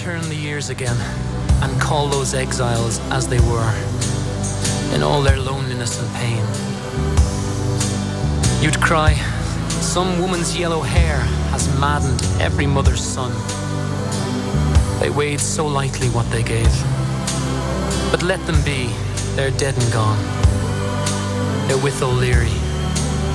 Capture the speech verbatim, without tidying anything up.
turn the years again and call those exiles as they were, in all their loneliness and pain. You'd cry, some woman's yellow hair has maddened every mother's son. They weighed so lightly what they gave. But let them be, they're dead and gone. They're with O'Leary,